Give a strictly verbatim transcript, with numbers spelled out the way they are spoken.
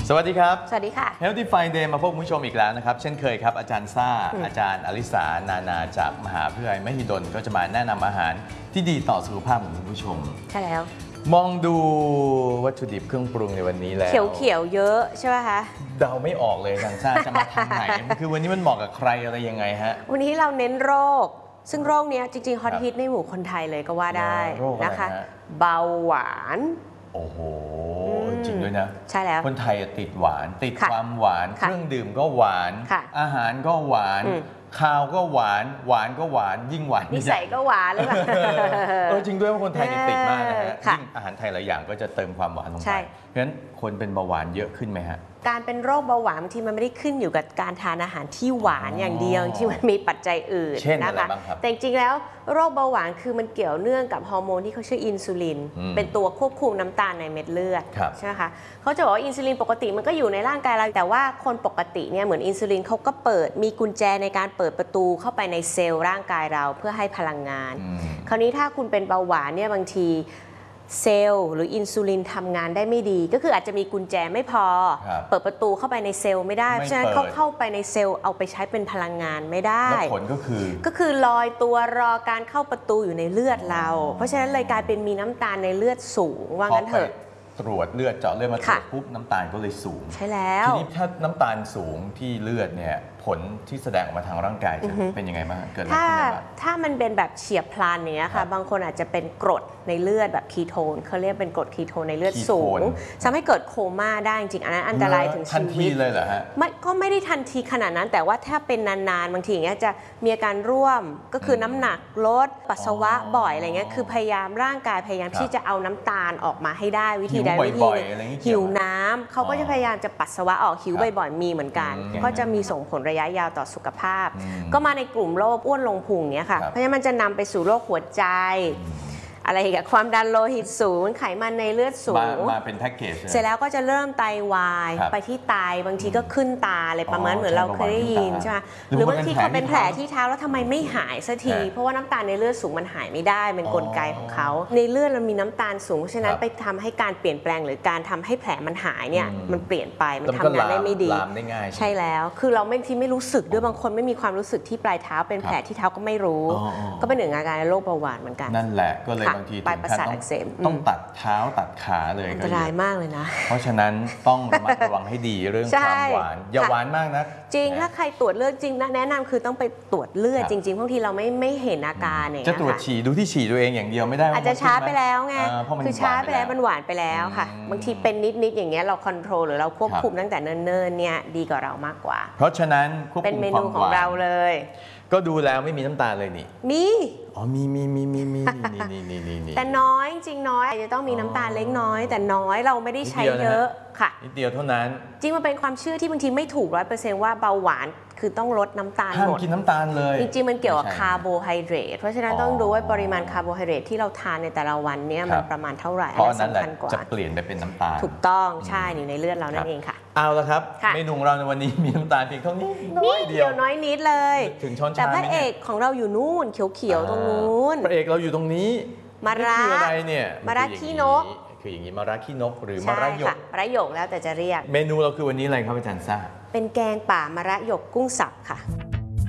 สวัสดีครับสวัสดีค่ะ Healthy Friday มาพบคุณผู้ชมอีกแล้วนะครับเช่นเคยครับอาจารย์ซ่าอาจารย์อลิสานานาจากมหาวิทยาลัยมหิดลก็จะมาแนะนำอาหารที่ดีต่อสุขภาพของคุณผู้ชมใช่แล้วมองดูวัตถุดิบเครื่องปรุงในวันนี้แล้วเขียวๆเยอะใช่ไหมคะเดาไม่ออกเลยอาจารย์ซ่าจะมาทางไหนคือวันนี้มันเหมาะกับใครอะไรยังไงฮะวันนี้เราเน้นโรคซึ่งโรคนี้จริงๆฮอตฮิตในหมู่คนไทยเลยก็ว่าได้นะคะเบาหวานโอ้โหจริงด้วยนะใช่แล้วคนไทยติดหวานติดความหวานเครื่องดื่มก็หวานอาหารก็หวานข้าวก็หวานหวานก็หวานยิ่งหวานนิสัยก็หวานเลยแบบเออจริงด้วยว่าคนไทยนี่ติดมากนะฮะยิ่งอาหารไทยหลายอย่างก็จะเติมความหวานลงไปเพราะฉะนั้นคนเป็นเบาหวานเยอะขึ้นไหมฮะการเป็นโรคเบาหวานบางทีมันไม่ได้ขึ้นอยู่กับการทานอาหารที่หวานอย่างเดียวที่มันมีปัจจัยอื่นนะคะแต่จริงๆแล้วโรคเบาหวานคือมันเกี่ยวเนื่องกับฮอร์โมนที่เขาชื่ออินซูลินเป็นตัวควบคุมน้ำตาลในเม็ดเลือดใช่ไหมคะเขาจะบอกว่าอินซูลินปกติมันก็อยู่ในร่างกายเราแต่ว่าคนปกติเนี่ยเหมือนอินซูลินเขาก็เปิดมีกุญแจในการเปิดประตูเข้าไปในเซลล์ร่างกายเราเพื่อให้พลังงานคราวนี้ถ้าคุณเป็นเบาหวานเนี่ยบางทีเซลล์หรืออินซูลินทำงานได้ไม่ดีก็คืออาจจะมีกุญแจไม่พอเปิดประตูเข้าไปในเซลล์ไม่ได้เพราะฉะนั้นเขาเข้าไปในเซลล์เอาไปใช้เป็นพลังงานไม่ได้แล้วผลก็คือก็คือลอยตัวรอการเข้าประตูอยู่ในเลือดเราเพราะฉะนั้นเลยกลายเป็นมีน้ำตาลในเลือดสูงว่างั้นเถอะตรวจเลือดเจาะเลือดมาตรวจปุ๊บน้ำตาลก็เลยสูงใช่แล้วทีนี้ถ้าน้ำตาลสูงที่เลือดเนี่ยผลที่แสดงออกมาทางร่างกายจะเป็นยังไงบ้างเกิดอะไรขึ้นบ้างถ้ามันเป็นแบบเฉียบพลันเนี้ยค่ะบางคนอาจจะเป็นกรดในเลือดแบบคีโทนเขาเรียกเป็นกรดคีโทนในเลือดสูงทำให้เกิดโคม่าได้จริงอันนั้นอันตรายถึงชีวิตทันทีเลยเหรอฮะไม่ก็ไม่ได้ทันทีขนาดนั้นแต่ว่าถ้าเป็นนานๆบางทีอย่างเงี้ยจะมีอาการร่วมก็คือน้ำหนักลดปัสสาวะบ่อยอะไรเงี้ยคือพยายามร่างกายพยายามที่จะเอาน้ำตาลออกมาให้ได้วิธีใดวิธีหนึ่งหิวน้ำเขาก็จะพยายามจะปัสสาวะออกหิวบ่อยๆมีเหมือนกันก็จะมีส่งผลระยะยาวต่อสุขภาพก็มาในกลุ่มโรคอ้วนลงพุงเนี้ยค่ะเพราะฉะนั้นมันจะนำไปสู่โรคหัวใจอะไรกับความดันโลหิตสูงไขมันในเลือดสูงมาเป็นแพ็กเกจเสร็จแล้วก็จะเริ่มไตวายไปที่ไตบางทีก็ขึ้นตาอะไรประมาณเหมือนเราเคยได้ยินใช่ไหมหรือบางทีเขาเป็นแผลที่เท้าแล้วทำไมไม่หายสักทีเพราะว่าน้ำตาลในเลือดสูงมันหายไม่ได้เป็นกลไกของเขาในเลือดมันมีน้ำตาลสูงเพราะฉะนั้นไปทำให้การเปลี่ยนแปลงหรือการทำให้แผลมันหายเนี่ยมันเปลี่ยนไปมันทำงานได้ไม่ดีใช่แล้วคือเราไม่ที่ไม่รู้สึกด้วยบางคนไม่มีความรู้สึกที่ปลายเท้าเป็นแผลที่เท้าก็ไม่รู้ก็เป็นหนึ่งอาการโรคเบาหวานเหมือนกันนั่นแหละก็เลยบางทีต้องตัดเท้าตัดขาเลยอันตรายมากเลยนะเพราะฉะนั้นต้องระมัดระวังให้ดีเรื่องความหวานอย่าหวานมากนะจริงถ้าใครตรวจเลือดจริงแนะนำคือต้องไปตรวจเลือดจริงๆบางทีเราไม่ไม่เห็นอาการเนี่ยจะตรวจฉี่ดูที่ฉี่ตัวเองอย่างเดียวไม่ได้อาจจะช้าไปแล้วไงคือช้าไปแล้วมันหวานไปแล้วค่ะบางทีเป็นนิดๆอย่างเงี้ยเราควบคุมหรือเราควบคุมตั้งแต่เนิ่นๆเนี่ยดีกว่าเรามากกว่าเพราะฉะนั้นควบคุมความหวานเป็นเมนูของเราเลยก็ดูแล้วไม่มีน้ำตาลเลยนี่มีอ๋อมีมีมีมีมีนี่นี่นี่นี่แต่น้อยจริงน้อยอาจจะต้องมีน้ำตาลเล็กน้อยแต่น้อยเราไม่ได้ใช้เยอะค่ะนิดเดียวเท่านั้นจริงมันเป็นความเชื่อที่บางทีไม่ถูกร้อยเปอร์เซ็นต์ว่าเบาหวานคือต้องลดน้ำตาลหมดห้ามกินน้ำตาลเลยจริงๆมันเกี่ยวกับคาร์โบไฮเดรตเพราะฉะนั้นต้องดูว่าปริมาณคาร์โบไฮเดรตที่เราทานในแต่ละวันเนี่ยมันประมาณเท่าไหร่เพราะนั้นแหละจะเปลี่ยนไปเป็นน้ำตาลถูกต้องใช่อยู่ในเลือดเรานั่นเองค่ะเอาละครับเมนูของเราในวันนี้มีน้ำตาลเพียงเท่านี้น้อยเดียวน้อยนิดเลยถึงช้อนชาแต่พระเอกของเราอยู่นู่นเขียวๆตรงนู้นพระเอกเราอยู่ตรงนี้มะระคืออะไรเนี่ยมะระขี้นกคืออย่างนี้มะระขี้นกหรือมะระหยกมะระหยกแล้วแต่จะเรียกเมนูเราคือวันนี้อะไรครับอาจารย์ซ่าเป็นแกงป่ามะระหยกกุ้งสับค่ะ